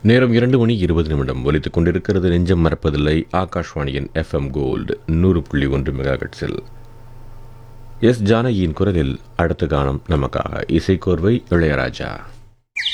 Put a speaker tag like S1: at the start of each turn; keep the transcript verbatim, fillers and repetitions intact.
S1: நேரம் இரண்டு மணி இருபது நிமிடம் ஒலித்துக் கொண்டிருக்கிறது. நெஞ்சம் மறப்பதில்லை. ஆகாஷ்வாணியின் எஃப்எம் கோல்டு நூறு புள்ளி ஒன்று மெகாஹெர்ட்ஸில் எஸ் ஜானகியின் குரலில் அடுத்த கானம் நமக்காக. இசைக்கோர்வை இளையராஜா.